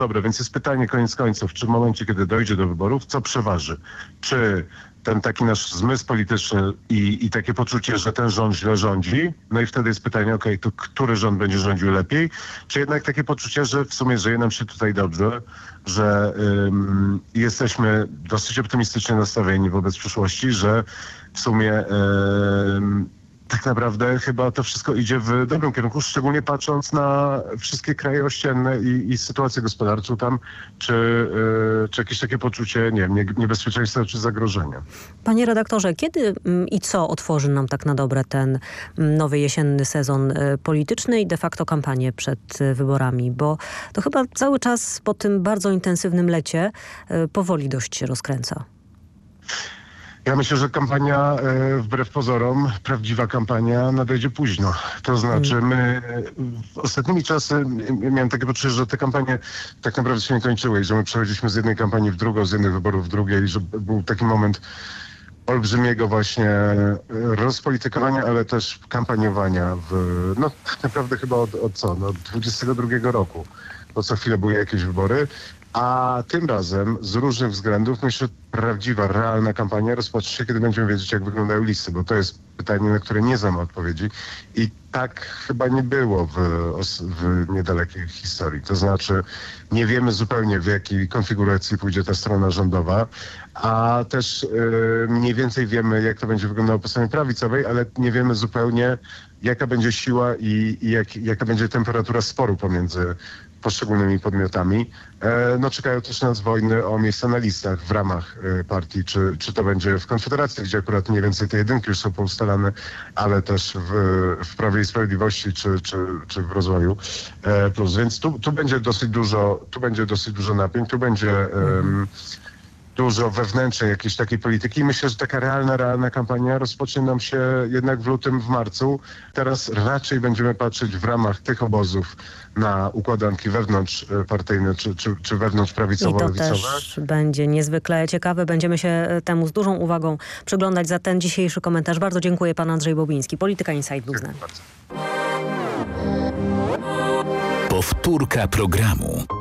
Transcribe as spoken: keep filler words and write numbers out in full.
Dobra, więc jest pytanie koniec końców, czy w momencie, kiedy dojdzie do wyborów, co przeważy? Czy ten taki nasz zmysł polityczny i, i takie poczucie, że ten rząd źle rządzi, no i wtedy jest pytanie, okej, to który rząd będzie rządził lepiej? Czy jednak takie poczucie, że w sumie żyje nam się tutaj dobrze, że ym, jesteśmy dosyć optymistycznie nastawieni wobec przyszłości, że w sumie ym, tak naprawdę chyba to wszystko idzie w dobrym kierunku, szczególnie patrząc na wszystkie kraje ościenne i, i sytuację gospodarczą tam, czy, yy, czy jakieś takie poczucie, nie wiem, nie- niebezpieczeństwa czy zagrożenia. Panie redaktorze, kiedy mm, i co otworzy nam tak na dobre ten mm, nowy jesienny sezon y, polityczny i de facto kampanię przed y, wyborami? Bo to chyba cały czas po tym bardzo intensywnym lecie y, powoli dość się rozkręca. Ja myślę, że kampania, e, wbrew pozorom, prawdziwa kampania nadejdzie późno. To znaczy my e, w ostatnimi czasy m- miałem takie poczucie, że te kampanie tak naprawdę się nie kończyły i że my przechodziliśmy z jednej kampanii w drugą, z jednych wyborów w drugiej i że był taki moment olbrzymiego właśnie e, rozpolitykowania, ale też kampaniowania w, no tak naprawdę chyba od, od co, no, od dwudziestego drugiego roku, bo co chwilę były jakieś wybory. A tym razem z różnych względów myślę, że prawdziwa, realna kampania rozpocznie się, kiedy będziemy wiedzieć, jak wyglądają listy, bo to jest pytanie, na które nie znam odpowiedzi. I tak chyba nie było w, os- w niedalekiej historii. To znaczy nie wiemy zupełnie, w jakiej konfiguracji pójdzie ta strona rządowa, a też yy, mniej więcej wiemy, jak to będzie wyglądało po stronie prawicowej, ale nie wiemy zupełnie, jaka będzie siła i, i jak, jaka będzie temperatura sporu pomiędzy poszczególnymi podmiotami. E, no czekają też nas wojny o miejsca na listach w ramach e, partii, czy, czy to będzie w Konfederacji, gdzie akurat mniej więcej te jedynki już są poustalane, ale też w, w Prawie i Sprawiedliwości, czy, czy, czy w Wrocławiu e, plus. Więc tu, tu będzie dosyć dużo, tu będzie dosyć dużo napięć, tu będzie em, dużo wewnętrznej jakiejś takiej polityki i myślę, że taka realna, realna kampania rozpocznie nam się jednak w lutym, w marcu. Teraz raczej będziemy patrzeć w ramach tych obozów na układanki wewnątrzpartyjne czy, czy, czy I to wewnątrzprawicowo-lewicowe. też będzie niezwykle ciekawe. Będziemy się e, temu z dużą uwagą przyglądać. Za ten dzisiejszy komentarz bardzo dziękuję. Pan Andrzej Bobiński, Polityka Insight był z nami. Bardzo. Powtórka programu.